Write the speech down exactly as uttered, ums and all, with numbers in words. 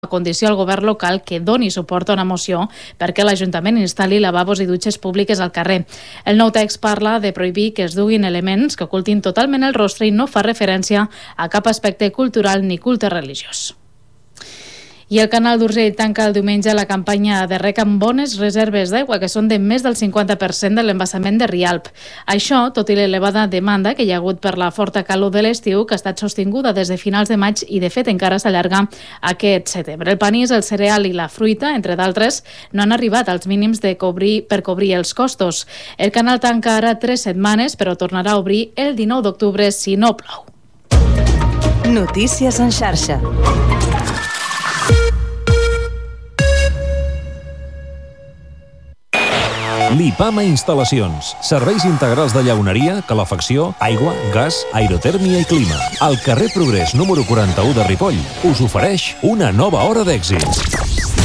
condició al govern local que doni suport a una moció perquè l'Ajuntament instal·li lavabos i dutxes públiques al carrer. El nou text parla de prohibir que es duguin elements que ocultin totalment el rostre i no fa referència a cap aspecte cultural ni culte religiós. I el Canal d'Urgell tanca el diumenge la campanya de rec amb bones reserves d'aigua, que són de més del cinquanta per cent de l'embassament de Rialp. Això, tot i l'elevada demanda que hi ha hagut per la forta calor de l'estiu, que ha estat sostinguda des de finals de maig i, de fet, encara s'allarga aquest setembre. El panís, el cereal i la fruita, entre d'altres, no han arribat als mínims de cobrir, per cobrir els costos. El canal tanca ara tres setmanes, però tornarà a obrir el dinou d'octubre si no plou. Notícies en xarxa. Lipama Instal·lacions. Serveis integrals de llauneria, calefacció, aigua, gas, aerotèrmia i clima. Al carrer Progrés número quaranta-u de Ripoll us ofereix una nova hora d'èxits.